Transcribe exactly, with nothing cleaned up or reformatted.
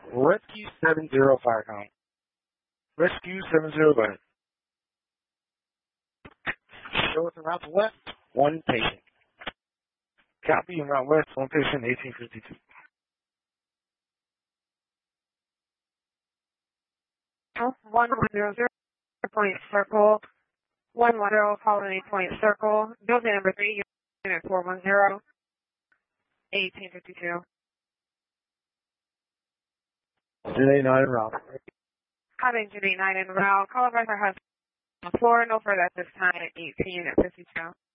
Rescue seven zero fire count. Rescue seven zero, go ahead. Show us in Route West, one patient. Copy in Route West, one patient, eighteen fifty-two. one one zero zero point circle, one one zero colony point circle, building number three, unit four one zero, eighteen fifty-two. J nine route. Having J nine en route, call advisor has on the floor, no further at this time, eighteen fifty-two.